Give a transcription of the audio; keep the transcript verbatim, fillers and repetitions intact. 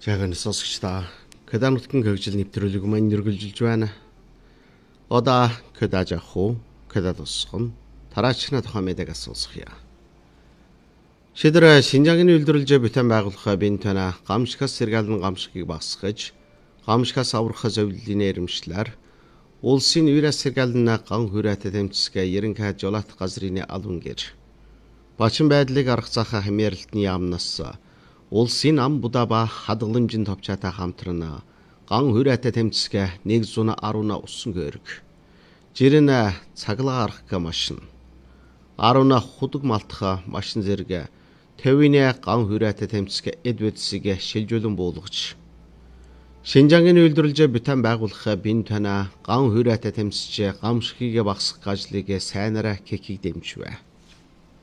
Жаахан сонсогчдаа Кедан нутгийн хөгжил нэвтрүүлэг маань нэргэлжилж байна. Одоо Кедаж аху Кедад усгон тараачна тухай мэдээг сонсгоё. Шийдвэр Шинжаагийн үйлдвэрлэлд бүтээн байгуулах бие танаа гамшигаас сэргаалan гамшигыг багасгаж, гамшигаас аврах зөвлөлийн нэрмжлэр улсын вирус сэргаалan ган хүрээтэй тэмцэгээ ерөнхий жолоот газрын албан гэр. Бачин байдлыг арга захаа хэмээрэлтний яамнаас улсын ам будаа ба хадгаламжийн товчаатай хамтран ган хүрээтэй тэмцэгээ нэг зуун аруна усан гэрэг. Жирэн цаглаа арах машин. Аруна худаг малтах машин зэрэг тэвиний ган хүрээтэй тэмцэгээ эдвэдсийг шилжүүлэн буулгаж. Шинжаагийн үйлдвэрлэлд бүтээн байгуулах бин танаа ган хүрээтэй тэмцэж гамшигыг багасгах ажлыг сайнараа кекийг дэмжвэ.